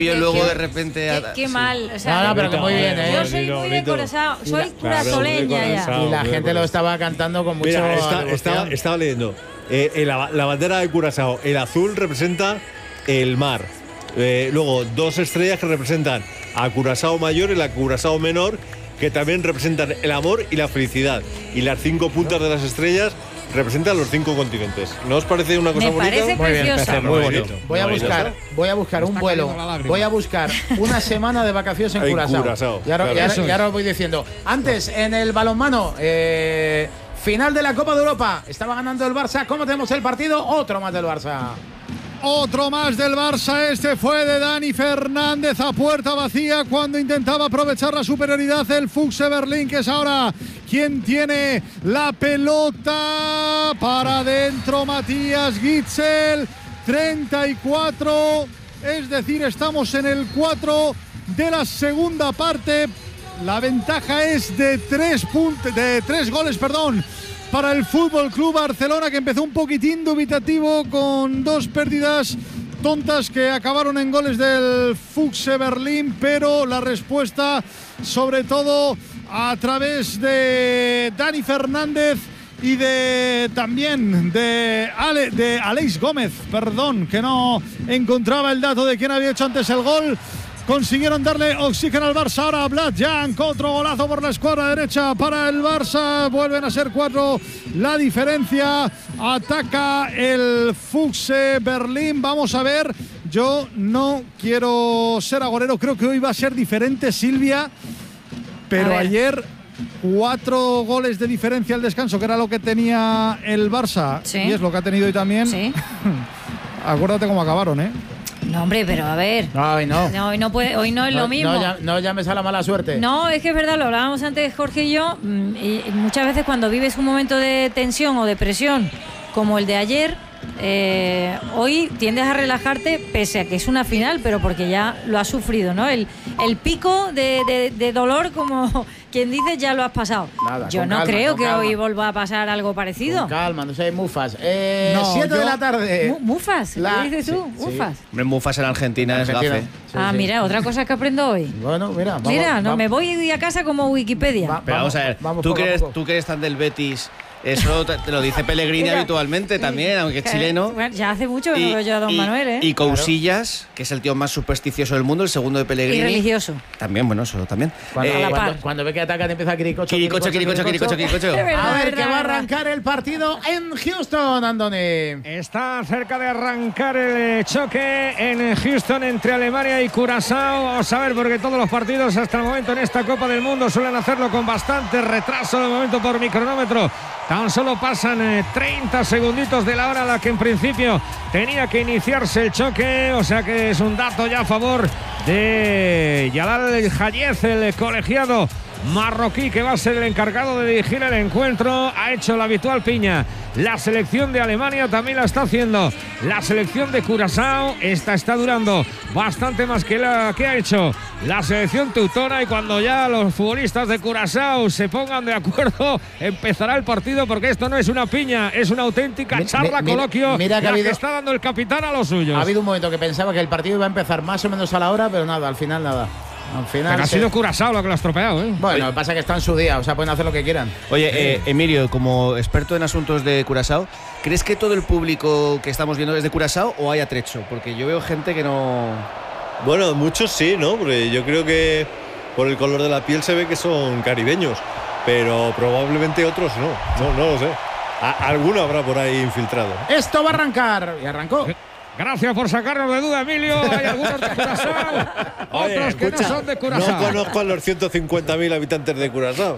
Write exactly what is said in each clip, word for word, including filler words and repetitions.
Y luego de repente... Qué, qué mal. O sea, no, no, pero que muy bien, ¿eh? Yo soy muy de Curazao, soy curazoleña ya. Y la gente lo estaba cantando con mucho... Mira, está, estaba, estaba leyendo. Eh, eh, la, la bandera de Curazao, el azul representa el mar. Eh, luego, dos estrellas que representan a Curazao mayor y la Curazao menor, que también representan el amor y la felicidad. Y las cinco puntas de las estrellas representan los cinco continentes. ¿No os parece una cosa Me bonita? parece Muy bien, precioso. parece muy bonito. Voy a Muy buscar, bonito. voy a buscar un vuelo, voy a buscar una semana de vacaciones en En Curazao. Curazao, Y ahora, claro. y ahora- Eso es. y ahora os voy diciendo. Antes, en el balonmano, eh, final de la Copa de Europa. Estaba ganando el Barça. ¿Cómo tenemos el partido? Otro más del Barça. Otro más del Barça, este fue de Dani Fernández a puerta vacía cuando intentaba aprovechar la superioridad el Füchse Berlín, que es ahora quien tiene la pelota para adentro. Matías Gitzel, treinta y cuatro, es decir, estamos en el cuatro de la segunda parte. La ventaja es de tres, punt- de tres goles, perdón, para el Fútbol Club Barcelona, que empezó un poquitín dubitativo con dos pérdidas tontas que acabaron en goles del Füchse Berlín, pero la respuesta, sobre todo a través de Dani Fernández y de también de, Ale, de Aleix Gómez, perdón, que no encontraba el dato de quién había hecho antes el gol. Consiguieron darle oxígeno al Barça. Ahora Vlad Jan, otro golazo por la escuadra derecha para el Barça. Vuelven a ser cuatro la diferencia. Ataca el Füchse Berlín. Vamos a ver. Yo no quiero ser agorero. Creo que hoy va a ser diferente, Silvia. Pero ayer cuatro goles de diferencia al descanso, que era lo que tenía el Barça. Sí. Y es lo que ha tenido hoy también. Sí. Acuérdate cómo acabaron, ¿eh? No, hombre, pero a ver. No, hoy no. No, hoy no, puede, hoy no es No, lo mismo. No, ya- no llames a la mala suerte. No, es que es verdad, lo hablábamos antes Jorge y yo, mm, y muchas veces cuando vives un momento de tensión o de presión como el de ayer, eh, hoy tiendes a relajarte pese a que es una final, pero porque ya lo has sufrido, ¿no? El, el pico de, de- de dolor, como quien dice, ya lo has pasado. Nada, yo con no calma, creo con que calma. hoy vuelva a pasar algo parecido. Con calma, no seas mufas. Eh, No, siete de yo- la tarde. Mu- Mufas, La- ¿qué dices tú? sí, sí. Mufas. Hombre, Mufas en Argentina, Argentina. es gafe. Sí, ah, sí. mira, otra cosa que aprendo hoy. Bueno, mira, vamos, mira, no, vamos. me voy a casa como Wikipedia. Va- Pero vamos, a ver, vamos tú, poco que a eres, poco. tú que eres tan del Betis, eso te, te lo dice Pellegrini Mira, habitualmente también, aunque es chileno. Bueno, ya hace mucho que no veo yo a don y- Manuel, ¿eh? y Cousillas, que es el tío más supersticioso del mundo, el segundo de Pellegrini. Y religioso. También, bueno, eso también. Cuando, a la Eh, par. cuando, cuando ve que atacan empieza a quiricocho, Quiricocho, quiricocho, quiricocho, quiricocho. Es verdad, A ver, verdad, que va a verdad. arrancar el partido en Houston, Andoni. Está cerca de arrancar el choque en Houston entre Alemania y Curazao. Vamos a ver, porque todos los partidos hasta el momento en esta Copa del Mundo suelen hacerlo con bastante retraso de momento por mi cronómetro. Tan solo pasan eh, treinta segunditos de la hora a la que en principio tenía que iniciarse el choque. O sea que es un dato ya a favor de Yalal Hayez, el colegiado marroquí que va a ser el encargado de dirigir el encuentro. Ha hecho la habitual piña la selección de Alemania, también la está haciendo la selección de Curazao. Esta está durando bastante más que la que ha hecho la selección teutona, y cuando ya los futbolistas de Curazao se pongan de acuerdo empezará el partido, porque esto no es una piña, es una auténtica Mi- charla, mi- coloquio, mira que la ha habido- que está dando el capitán a los suyos. Ha habido un momento que pensaba que el partido iba a empezar más o menos a la hora, pero nada, al final nada. Al final Pero ha se- sido Curazao lo que lo ha estropeado, ¿eh? Bueno, lo que pasa es que está en su día, o sea, pueden hacer lo que quieran. Oye, eh, Emilio, como experto en asuntos de Curazao, ¿crees que todo el público que estamos viendo es de Curazao o hay atrecho? Porque yo veo gente que no... Bueno, muchos sí, ¿no? Porque yo creo que por el color de la piel se ve que son caribeños, pero probablemente otros no. No, no lo sé. A- alguno habrá por ahí infiltrado. Esto va a arrancar. Y arrancó. Gracias por sacarnos de duda, Emilio. Hay algunos de Curazao, Oye, otros que escucha, no son de Curazao. No conozco a los ciento cincuenta mil habitantes de Curazao.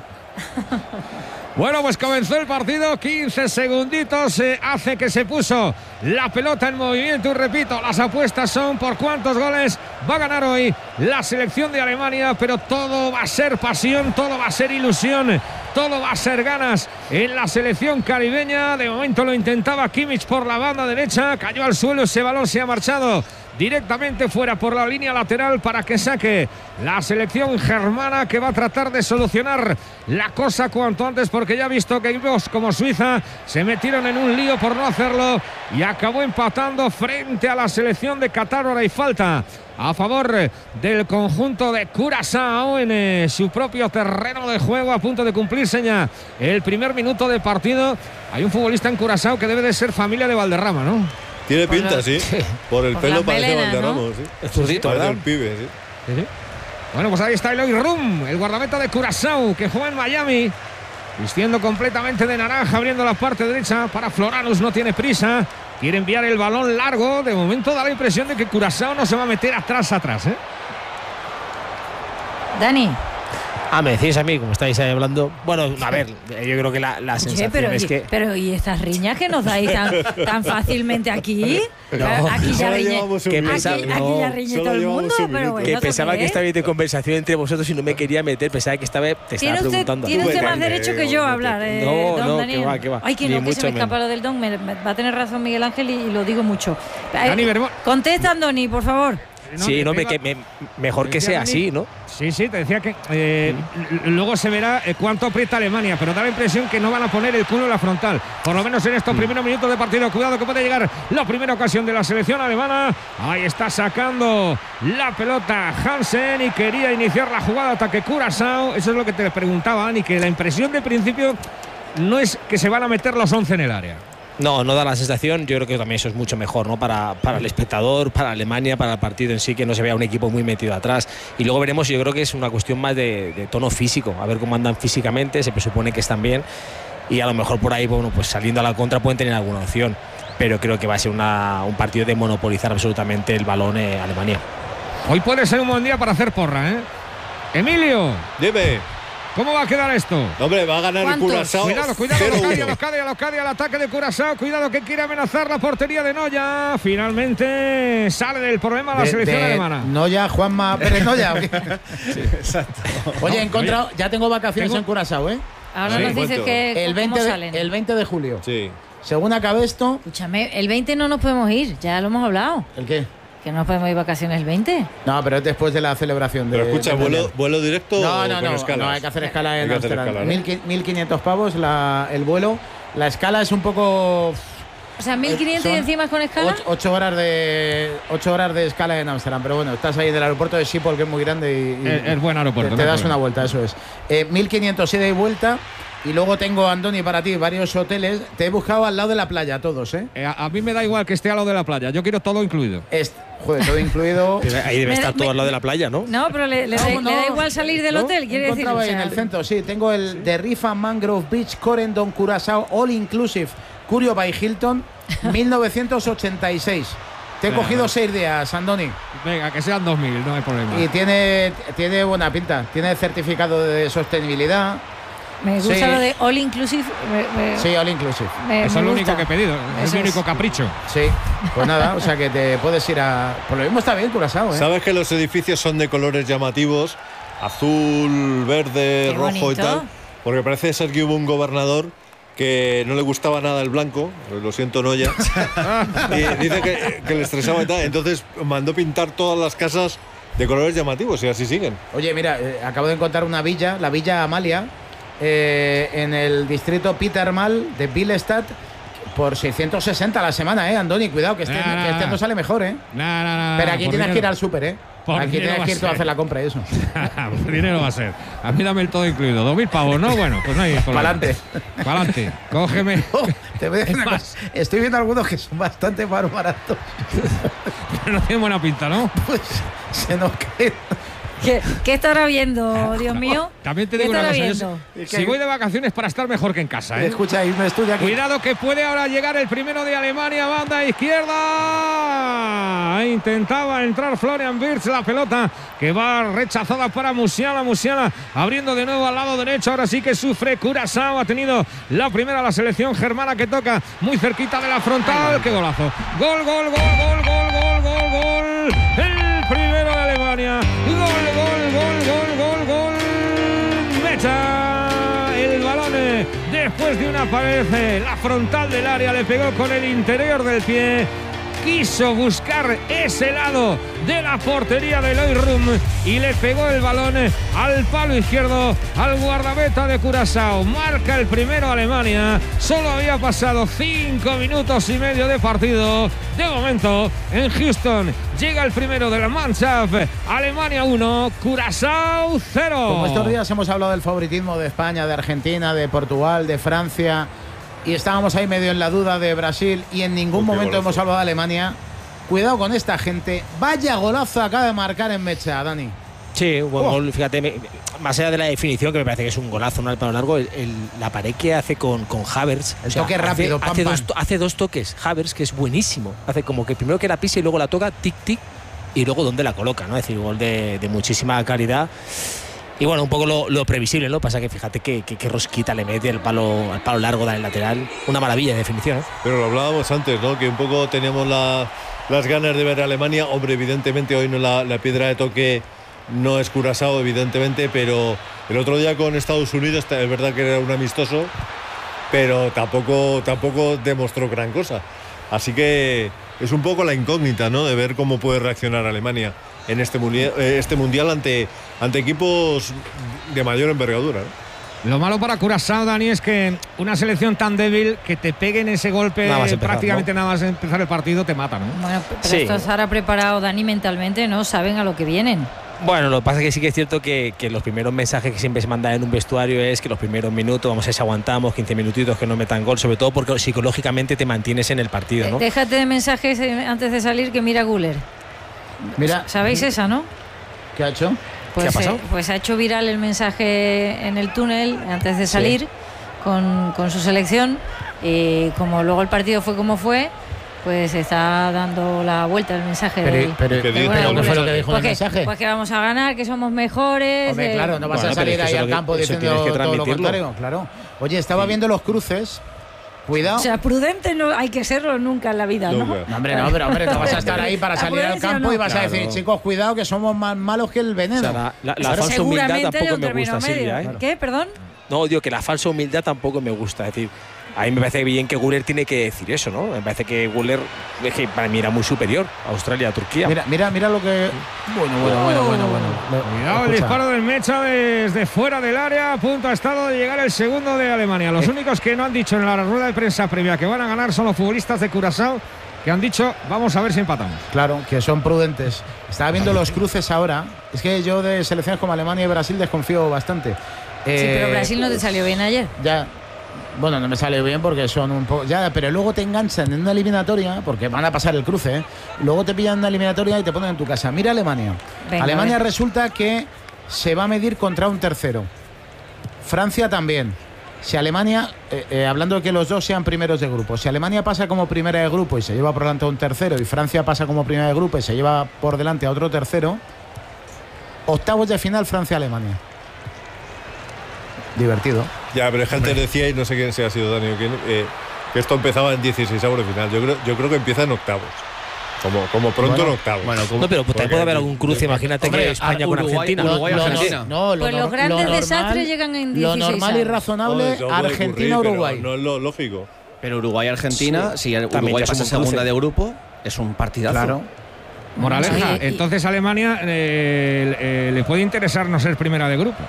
Bueno, pues comenzó el partido, quince segunditos, eh, hace que se puso la pelota en movimiento, y repito, las apuestas son por cuántos goles va a ganar hoy la selección de Alemania, pero todo va a ser pasión, todo va a ser ilusión, todo va a ser ganas en la selección caribeña. De momento lo intentaba Kimmich por la banda derecha, cayó al suelo, ese balón se ha marchado directamente fuera por la línea lateral para que saque la selección germana, que va a tratar de solucionar la cosa cuanto antes, porque ya ha visto que equipos como Suiza se metieron en un lío por no hacerlo y acabó empatando frente a la selección de Qatar. Ahora hay falta a favor del conjunto de Curazao en eh, su propio terreno de juego, a punto de cumplirse ya el primer minuto de partido. Hay un futbolista en Curazao que debe de ser familia de Valderrama, ¿no? Tiene pinta, sí. Por el Por pelo las parece melenas, Valderrama, ¿no? sí. El zurdito, Parece ¿verdad? el pibe, sí. Sí, sí. Bueno, pues ahí está Eloy Rum, el guardameta de Curazao, que juega en Miami, vistiendo completamente de naranja, abriendo la parte derecha para Floranus. No tiene prisa, quiere enviar el balón largo. De momento da la impresión de que Curazao no se va a meter atrás, atrás, ¿eh? Dani. Ah, me decís a mí, como estáis ahí hablando. Bueno, a ver, yo creo que la, la Oye, sensación pero, es y, que. pero ¿y estas riñas que nos dais tan, tan fácilmente aquí? No, aquí ya solo riñe, llevamos un aquí, minuto. aquí No, ya riñe solo todo el llevamos mundo, un pero minuto. bueno, que ¿eso pensaba qué que es? estabais de conversación entre vosotros y no me quería meter. Pensaba que estaba, te estaba Tiene usted, preguntando. tiene usted Tú más vete, derecho que eh, yo a vete. hablar, eh, No, don no, Daniel. que va, que va. Ay, que Ni no, que se mucho me escapa menos. lo del don. Me, me- va a tener razón Miguel Ángel y, y lo digo mucho. Eh, Dani Bermón. Contesta, Andoni, por favor. Sí, no, me, iba- que me- mejor que sea así, ¿no? Sí, sí, te decía que eh, l- luego se verá eh, cuánto aprieta Alemania, pero da la impresión que no van a poner el culo en la frontal, por lo menos en estos primeros minutos de partido. Cuidado que puede llegar la primera ocasión de la selección alemana. Ahí está sacando la pelota Hansen y quería iniciar la jugada de ataque Curazao. Eso es lo que te preguntaba, Ani, que la impresión de principio no es que se van a meter los once en el área. No, no da la sensación. Yo creo que también eso es mucho mejor, ¿no? Para, para el espectador, para Alemania, para el partido en sí, que no se vea un equipo muy metido atrás. Y luego veremos, yo creo que es una cuestión más de, de tono físico, a ver cómo andan físicamente. Se presupone que están bien y a lo mejor por ahí, bueno, pues saliendo a la contra pueden tener alguna opción. Pero creo que va a ser una, un partido de monopolizar absolutamente el balón eh, Alemania. Hoy puede ser un buen día para hacer porra, ¿eh? Emilio, Dime. ¿cómo va a quedar esto? Hombre, va a ganar el ¿Cuántos? Curazao. Cuidado, cuidado, cero uno. Locadia, Locadia, Locadia, el ataque de Curazao. Cuidado que quiere amenazar la portería de Noya. Finalmente sale del problema la De- selección de alemana. Noya, Juanma Pérez Noya. ¿o qué? Oye, he encontrado, ya tengo vacaciones Tengo- en Curazao, ¿eh? Ahora Sí, nos dice ¿cuánto? que El cómo veinte, salen. de, el veinte de julio. Sí. Según acabe esto, Escúchame, el veinte no nos podemos ir, ya lo hemos hablado. ¿el qué? Que no nos podemos ir vacaciones el veinte. No, pero es después de la celebración. De, Pero escucha, del vuelo, Mundial. vuelo directo No, o no, con no, escalas? no, hay que hacer escala Hay en que hacer Ámsterdam. escala, ¿no? mil quinientos pavos la, el vuelo. La escala es un poco. O sea, mil quinientos y Son encima con escala. Ocho, ocho horas de ocho horas de escala en Ámsterdam, pero bueno, estás ahí en el aeropuerto de Schiphol, que es muy grande y, y Es- es buen aeropuerto, te, no te hay das problema. una vuelta, eso es. Eh, mil quinientos ida y vuelta. Y luego tengo, Andoni, para ti varios hoteles. Te he buscado al lado de la playa, todos, ¿eh? Eh, a, a mí me da igual que esté a lo de la playa. Yo quiero todo incluido. Est- joder, todo incluido. Ahí debe Me- estar todo me- al lado de la playa, ¿no? No, pero le, le da, No, no. le da igual salir del ¿No? hotel, quiere decir. Encontraba o ahí sea, en el centro, sí. Tengo el de Rifa Mangrove Beach, Corendon, Curazao, All Inclusive, Curio by Hilton, mil novecientos ochenta y seis. Te he Venga. cogido seis días, Andoni. Venga, que sean dos mil, no hay problema. Y tiene, tiene buena pinta. Tiene certificado de sostenibilidad. Me gusta Sí. lo de all inclusive. Me, me- Sí, All Inclusive. me- Eso me es lo gusta. único que he pedido. Es Eso mi único es. capricho. Sí. Pues nada, o sea que te puedes ir a. Por lo mismo está bien, Curazao, ¿eh? ¿Sabes que los edificios son de colores llamativos? Azul, verde, Qué rojo y bonito. tal. Porque parece ser que hubo un gobernador que no le gustaba nada el blanco, lo siento, Noya, y dice que, que le estresaba y tal. Entonces mandó pintar todas las casas de colores llamativos y así siguen. Oye, mira, eh, acabo de encontrar una villa, la Villa Amalia, eh, en el distrito Pietermal de Billestad, por seiscientos sesenta a la semana, ¿eh, Andoni? Cuidado, que este, Nah, nah, que este nah. no sale mejor, ¿eh? Nah, nah, nah, Pero nah, aquí por tienes que ir dinero. al súper, ¿eh? Por Aquí dinero tienes va que a ir tú a ser. hacer la compra y eso. Por dinero va a ser. A mí dame el todo incluido. Dos mil pavos, ¿no? Bueno, pues no hay problema. Pa'lante. Pa'lante. Cógeme. Oh, te voy a decir Es una más. cosa. Estoy viendo algunos que son bastante más baratos. No tiene buena pinta, ¿no? Pues se nos cae. ¿Qué, qué estará viendo, Dios mío? También te ¿Qué digo una estará cosa. yo viendo? si- si voy de vacaciones para estar mejor que en casa, ¿eh? Escucha, hay un estudio aquí. Cuidado que puede ahora llegar el primero de Alemania, banda izquierda. Intentaba entrar Florian Wirtz, la pelota que va rechazada para Musiala. Musiala abriendo de nuevo al lado derecho. Ahora sí que sufre Curazao. Ha tenido la primera la selección germana que toca muy cerquita de la frontal. ¡Qué golazo! Gol, gol, gol, gol, gol, gol, gol, gol. El primero de Alemania. Gol, gol, gol, gol, gol, gol. Meta el balón eh, después de una pared, eh, la frontal del área le pegó con el interior del pie quiso buscar ese lado de la portería de Leroy y le pegó el balón al palo izquierdo al guardameta de Curazao. Marca el primero Alemania. Solo había pasado cinco minutos y medio de partido. De momento, en Houston llega el primero de la Mannschaft. Alemania uno, Curazao cero. Como estos días hemos hablado del favoritismo de España, de Argentina, de Portugal, de Francia, y estábamos ahí medio en la duda de Brasil, y en ningún Uy, momento golazo. hemos hablado de Alemania. Cuidado con esta gente. Vaya golazo acaba de marcar en Mecha, Dani. Sí, buen Oh. gol, fíjate, me- más allá de la definición, que me parece que es un golazo, un palo largo, el, el- la pared que hace con, con Havertz. El toque rápido, hace, pam, hace pam. Dos, to- hace dos toques, Havertz, que es buenísimo. Hace como que primero que la pisa y luego la toca, tic, tic, y luego dónde la coloca, ¿no? Es decir, gol de, de muchísima calidad. Y bueno, un poco lo, lo previsible, ¿no? Pasa que fíjate que, que, que rosquita le mete el palo, al palo largo del lateral. Una maravilla de definición, ¿eh? Pero lo hablábamos antes, ¿no? Que un poco teníamos la- las ganas de ver a Alemania. Hombre, evidentemente hoy no la, la piedra de toque no es Curazao, evidentemente, pero el otro día con Estados Unidos es verdad que era un amistoso, pero tampoco, tampoco demostró gran cosa. Así que es un poco la incógnita, ¿no? De ver cómo puede reaccionar Alemania en este mundial, este mundial ante, ante equipos de mayor envergadura, ¿no? Lo malo para Curazao, Dani, es que una selección tan débil que te peguen ese golpe Nada más empezar, prácticamente ¿no? nada más empezar el partido te mata, ¿no? Bueno, pero Sí. esto estará preparado Dani mentalmente, ¿no? Saben a lo que vienen. Bueno, lo que pasa es que sí que es cierto que, que los primeros mensajes que siempre se mandan en un vestuario es que los primeros minutos, vamos a ver si aguantamos, quince minutitos que no metan gol, sobre todo porque psicológicamente te mantienes en el partido, ¿no? Eh, Déjate de mensajes eh, antes de salir que mira Guller. Mira, ¿Sabéis esa, no? ¿qué ha hecho? Pues, ¿Qué ha pasado? eh, pues ha hecho viral el mensaje en el túnel antes de salir con, con su selección, y como luego el partido fue como fue, pues está dando la vuelta el mensaje Pero, del- pero, ¿Qué del dice? bueno, ¿pero qué fue lo que dijo en el pues que- mensaje? Pues que vamos a ganar, que somos mejores. Hombre, eh, claro, no vas Bueno, a pero salir es que ahí eso al lo que- campo eso diciendo tienes que todo lo transmitirlo. contrario, claro. Oye, estaba viendo los cruces. Cuidado. O sea, prudente no hay que serlo nunca en la vida, ¿no? Nunca. No, hombre, no, pero hombre, no vas a estar ahí para La salir al prudencia campo no. y vas a Claro. decir, chicos, cuidado que somos más malos que el O veneno. sea, la, la- la Claro, falsa humildad Seguramente hay tampoco un me término gusta, medio. Silvia, ¿eh? ¿Qué? ¿Perdón? No, digo que la falsa humildad tampoco me gusta. Es decir, a mí me parece bien que Güler tiene que decir eso, ¿no? Me parece que Güler es que para mí era muy superior a Australia, a Turquía. Mira, mira, mira lo que. Bueno, bueno, bueno, bueno, bueno. Cuidado el Escucha. disparo del Mecha desde fuera del área. A punto ha estado de llegar el segundo de Alemania. Los únicos que no han dicho en la rueda de prensa previa que van a ganar son los futbolistas de Curazao, que han dicho, vamos a ver si empatamos. Claro, que son prudentes. Estaba viendo los cruces ahora. Es que yo de selecciones como Alemania y Brasil desconfío bastante. Sí, Eh, pero Brasil no te salió bien ayer. Ya. Bueno, no me sale bien porque son un poco. Ya, pero luego te enganchan en una eliminatoria, porque van a pasar el cruce, ¿eh? Luego te pillan en una eliminatoria y te ponen en tu casa. Mira Alemania. Venga, Alemania a ver. resulta que se va a medir contra un tercero. Francia también. Si Alemania, eh, eh, hablando de que los dos sean primeros de grupo, si Alemania pasa como primera de grupo y se lleva por delante a un tercero, y Francia pasa como primera de grupo y se lleva por delante a otro tercero, octavos de final Francia-Alemania. Divertido. Ya, pero es que antes decía, y no sé quién se ha sido Dani o quién, eh, que esto empezaba en dieciséis avos de final. Yo creo, yo creo que empieza en octavos. Como, como pronto Bueno, en octavos. bueno, como- No, pero Porque- también puede haber algún cruce. Imagínate Hombre, que España con Uruguay- Argentina. Uruguay- Lo- Argentina. lo- no, lo Pues los nor- grandes lo normal- desastres llegan en Lo dieciséis normal y avos. razonable, Eso puede ocurrir, Argentina-Uruguay. pero No es lo lógico. Pero Uruguay-Argentina, si También Uruguay ya es pasa un segunda cruce. de grupo, es un partidazo. Claro. Moraleja, Sí, y- entonces Alemania eh, eh, le puede interesar no ser primera de grupo.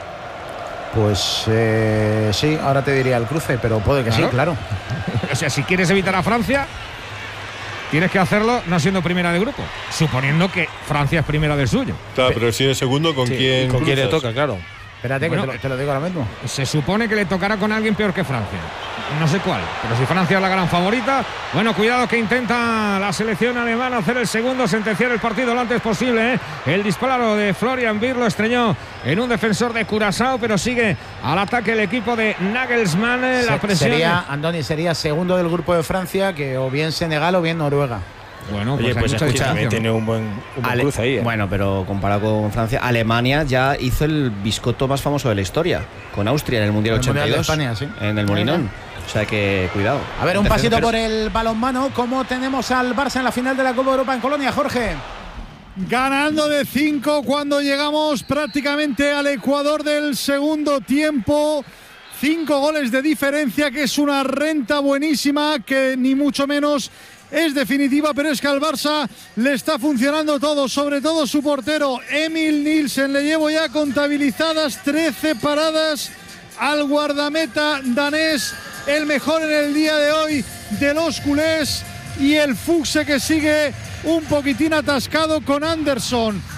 Pues eh, sí, ahora te diría el cruce, pero puede que Claro. sí, claro. O sea, si quieres evitar a Francia, tienes que hacerlo no siendo primera de grupo, suponiendo que Francia es primera del suyo. Claro, pero si es segundo, ¿con Sí, quién? ¿Con quién le cruzas? toca? Claro. Espérate, Bueno, que te lo, te lo digo ahora mismo. Se supone que le tocará con alguien peor que Francia. No sé cuál, pero si Francia es la gran favorita, bueno, cuidado que intenta la selección alemana hacer el segundo, sentenciar el partido lo antes posible, ¿eh? El disparo de Florian Wirtz lo estreñó en un defensor de Curazao, pero sigue al ataque el equipo de Nagelsmann. eh, La Se- presión. sería, Andoni, sería segundo del grupo de Francia, que o bien Senegal o bien Noruega. Bueno, pues, Oye, hay pues mucha escúchame, diferencia, tiene ¿no? un buen, un buen Ale- cruce ahí. ¿eh? Bueno, pero comparado con Francia, Alemania ya hizo el biscotto más famoso de la historia, con Austria en el Mundial El ochenta y Mundial de dos. España, sí. En el Molinón. O sea que, cuidado. A ver, un Tercer- pasito pero- por el balonmano. ¿Cómo tenemos al Barça en la final de la Copa Europa en Colonia, Jorge? Ganando de cinco cuando llegamos prácticamente al Ecuador del segundo tiempo. cinco goles de diferencia, que es una renta buenísima, que ni mucho menos es definitiva, pero es que al Barça le está funcionando todo, sobre todo su portero Emil Nielsen. Le llevo ya contabilizadas trece paradas al guardameta danés, el mejor en el día de hoy de los culés, y el Fuchse que sigue un poquitín atascado con Anderson.